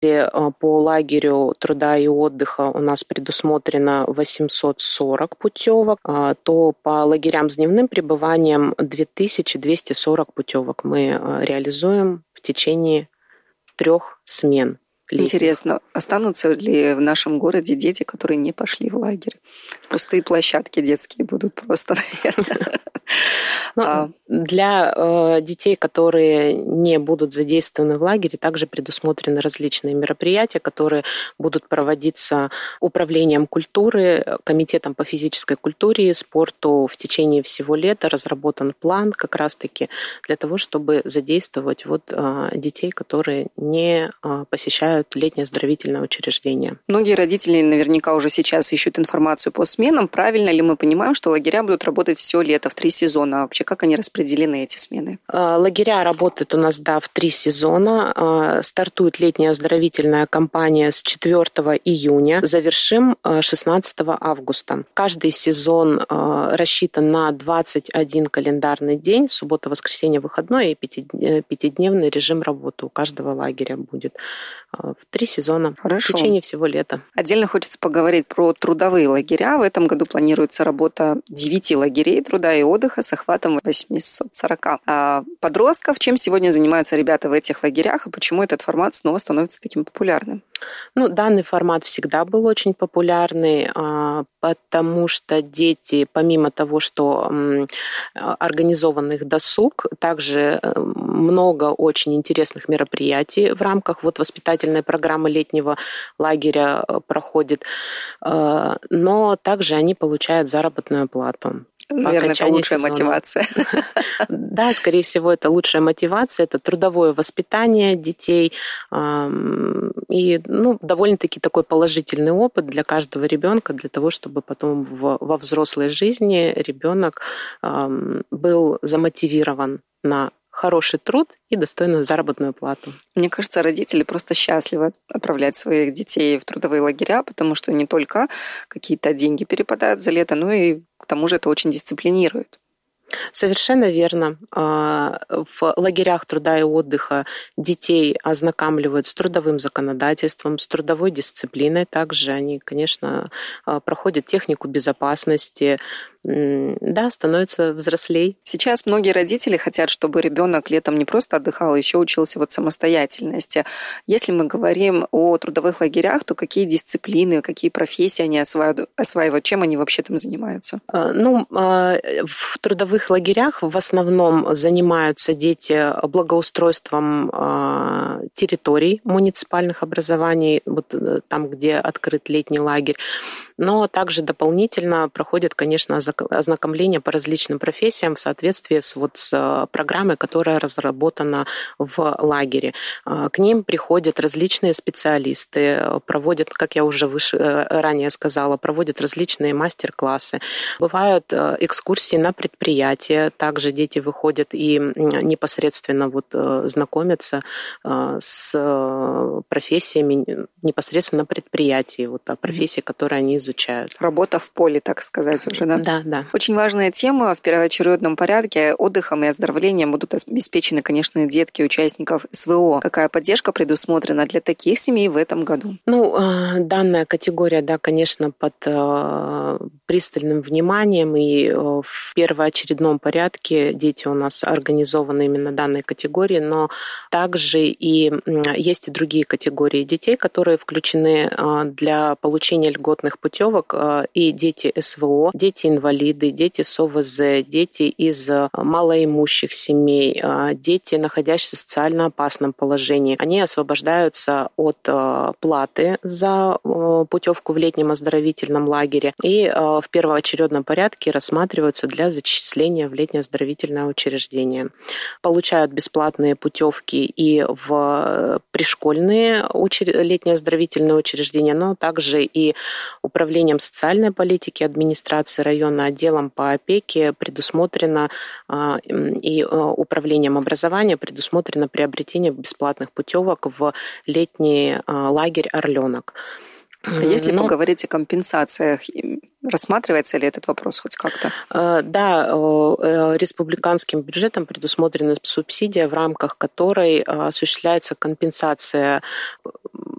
По лагерю труда и отдыха у нас предусмотрено 840 путевок, то по лагерям с дневным пребыванием 2240 путевок мы реализуем в течение 3 смен. Летних. Интересно, останутся ли в нашем городе дети, которые не пошли в лагерь? Пустые площадки детские будут просто, наверное. Для детей, которые не будут задействованы в лагере, также предусмотрены различные мероприятия, которые будут проводиться Управлением культуры, Комитетом по физической культуре и спорту в течение всего лета. Разработан план как раз-таки для того, чтобы задействовать детей, которые не посещают летнее оздоровительное учреждение. Многие родители наверняка уже сейчас ищут информацию по сменам. Правильно ли мы понимаем, что лагеря будут работать все лето, в 3 сезона? А вообще, как они распределены, эти смены? Лагеря работают у нас, в 3 сезона. Стартует летняя оздоровительная кампания с 4 июня. Завершим 16 августа. Каждый сезон рассчитан на 21 календарный день. Суббота, воскресенье, выходной и 5-дневный режим работы у каждого лагеря будет. В 3 сезона. Хорошо. В течение всего лета. Отдельно хочется поговорить про трудовые лагеря. В этом году планируется работа 9 лагерей труда и отдыха с охватом 840. А подростков, чем сегодня занимаются ребята в этих лагерях, и почему этот формат снова становится таким популярным? Данный формат всегда был очень популярный, потому что дети, помимо того, что организованных досуг, также много очень интересных мероприятий в рамках воспитательной программы летнего лагеря проходит, но также они получают заработную плату. Наверное, это лучшая мотивация. Да, скорее всего, это лучшая мотивация, это трудовое воспитание детей и довольно-таки такой положительный опыт для каждого ребенка, для того, чтобы потом во взрослой жизни ребенок был замотивирован на хороший труд и достойную заработную плату. Мне кажется, родители просто счастливы отправлять своих детей в трудовые лагеря, потому что не только какие-то деньги перепадают за лето, но и к тому же это очень дисциплинирует. Совершенно верно. В лагерях труда и отдыха детей ознакомливают с трудовым законодательством, с трудовой дисциплиной. Также они, конечно, проходят технику безопасности, становятся взрослей. Сейчас многие родители хотят, чтобы ребенок летом не просто отдыхал, а еще учился самостоятельности. Если мы говорим о трудовых лагерях, то какие дисциплины, какие профессии они осваивают, чем они вообще там занимаются? В трудовых лагерях в основном занимаются дети благоустройством территорий муниципальных образований, там, где открыт летний лагерь. Но также дополнительно проходят, конечно, ознакомление по различным профессиям в соответствии с программой, которая разработана в лагере. К ним приходят различные специалисты, проводят, как я уже ранее сказала, проводят различные мастер-классы. Бывают экскурсии на предприятия. Также дети выходят и непосредственно знакомятся с профессиями непосредственно на предприятии, профессии, которые они изучают. Работа в поле, так сказать, уже, да? Да. Очень важная тема. В первоочередном порядке отдыхом и оздоровлением будут обеспечены, конечно, детки участников СВО. Какая поддержка предусмотрена для таких семей в этом году? Данная категория, конечно, под пристальным вниманием, и в первоочередном порядке дети у нас организованы именно данной категории, но также и есть и другие категории детей, которые включены для получения льготных путевок, и дети СВО, дети-инвалиды, дети с ОВЗ, дети из малоимущих семей, дети, находящиеся в социально опасном положении. Они освобождаются от платы за путевку в летнем оздоровительном лагере и в первоочередном порядке рассматриваются для зачисления в летнее оздоровительное учреждение. Получают бесплатные путевки и в пришкольные летние оздоровительные учреждения, но также и Управлением социальной политики администрации района, отделом по опеке предусмотрено и Управлением образования предусмотрено приобретение бесплатных путевок в летний лагерь «Орленок». Если поговорить о компенсациях, Рассматривается ли этот вопрос хоть как-то? Да, республиканским бюджетом предусмотрена субсидия, в рамках которой осуществляется компенсация